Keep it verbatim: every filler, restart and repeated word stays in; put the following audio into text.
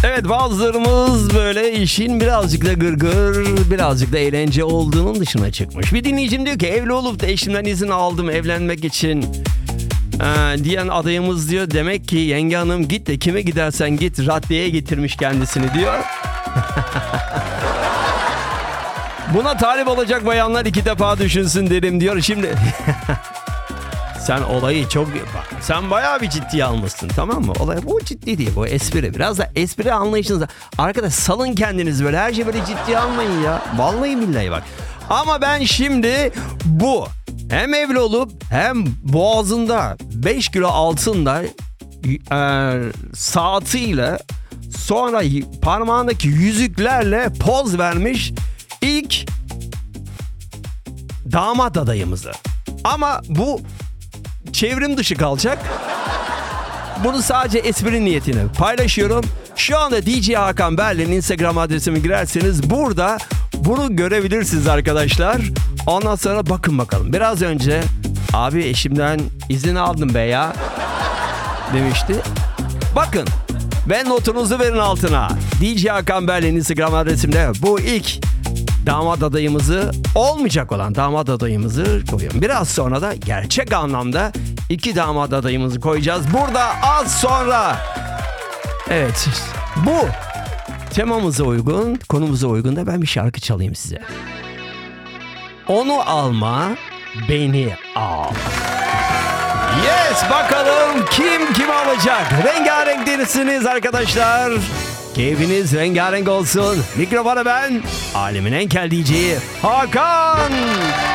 Evet, bazılarımız böyle işin birazcık da gırgır, birazcık da eğlence olduğunun dışına çıkmış. Bir dinleyicim diyor ki evli olup da eşimden izin aldım evlenmek için ee, diyen adayımız diyor. Demek ki yenge hanım git de kime gidersen git raddeye getirmiş kendisini diyor. Buna talip olacak bayanlar iki defa düşünsün derim diyor. Şimdi sen olayı çok... Sen bayağı bir ciddiye almışsın, tamam mı? Olay bu ciddi değil, bu espri. Biraz da espri anlayışınıza. Arkadaş salın kendiniz böyle. Her şeyi böyle ciddiye almayın ya. Vallahi billahi bak. Ama ben şimdi bu hem evli olup hem boğazında beş kilo altında e, saatiyle sonra parmağındaki yüzüklerle poz vermiş ilk damat adayımızı. Ama bu çevrim dışı kalacak. Bunu sadece espri niyetine paylaşıyorum. Şu anda D J Hakan Berlin Instagram adresime girerseniz burada bunu görebilirsiniz arkadaşlar. Ondan sonra bakın bakalım. Biraz önce abi eşimden izin aldım be ya demişti. Bakın ve notunuzu verin altına. D J Hakan Berlin Instagram adresimde bu ilk damat adayımızı, olmayacak olan damat adayımızı koyuyorum. Biraz sonra da gerçek anlamda iki damat adayımızı koyacağız. Burada az sonra. Evet, bu temamıza uygun, konumuza uygun da ben bir şarkı çalayım size. Onu alma, beni al. Yes, bakalım kim kimi alacak? Rengarenk dersiniz arkadaşlar. Keyfiniz rengarenk olsun. Mikrofona ben, alemin en kel D J'yi Hakan.